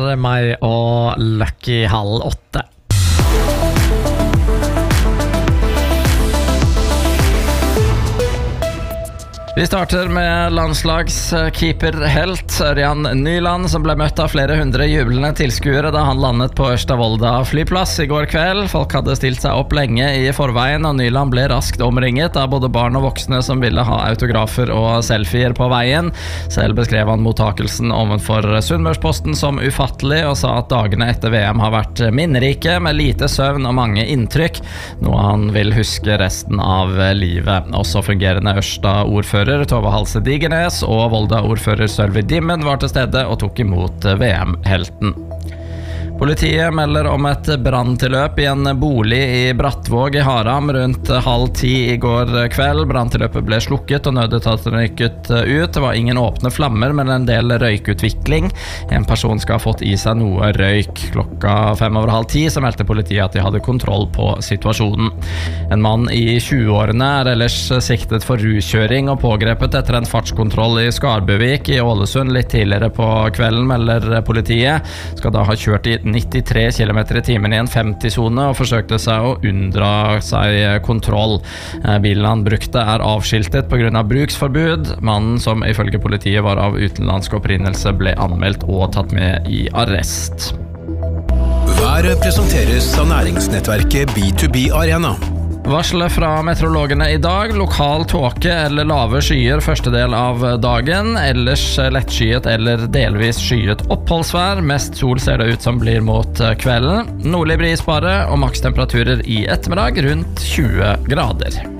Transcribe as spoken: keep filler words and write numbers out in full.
meg og Lucky halv åtte. Vi starter med landslagskeeperhelt Ørjan Nyland, som ble møtt av flere hundre jublende tilskuere da han landet på Ørsta-Volda flyplass i går kveld. Folk hadde stilt seg opp lenge i forveien, og Nyland ble raskt omringet av både barn og voksne som ville ha autografer og selfier på veien. Selv beskrev han mottakelsen ovenfor Sunnmørsposten som ufattelig, og sa at dagene etter V M har vært minnerike, med lite søvn og mange inntrykk, noe han vil huske resten av livet. Også fungerende Ørsta-ordfører Tove Halse Digernes og Volda-ordfører Sølvi Dimmen var til stede og tok imot V M-helten. Politiet melder om et branntilløp i en bolig i Brattvåg i Haram rundt halv ti i går kveld. Branntilløpet ble slukket og nødetaten rykket ut. Det var ingen åpne flammer, men en del røykutvikling. En person skal ha fått i seg noe røyk. Klokka fem over halv ti så meldte politiet at de hadde kontroll på situasjonen. En mann i tjueårene er ellers siktet for ruskjøring og pågrepet etter en fartskontroll i Skarbøvik i Ålesund litt tidligere på kvelden, melder politiet. Skal da ha kjørt i nittitre kilometer i timen i en femti-sone og forsøkte seg å unndra seg kontroll. Bilen han brukte er avskiltet på grunn av bruksforbud. Mannen, som ifølge politiet var av utenlandsk opprinnelse, ble anmeldt og tatt med i arrest. Været presenteres av næringsnettverket B to B Arena. Varselet fra meteorologene i dag: lokal tåke eller lave skyer første del av dagen, ellers lettskyet eller delvis skyet oppholdsvær. Mest sol ser det ut som blir mot kvelden. Nordlig bris bare, og makstemperaturer i ettermiddag rundt tjue grader.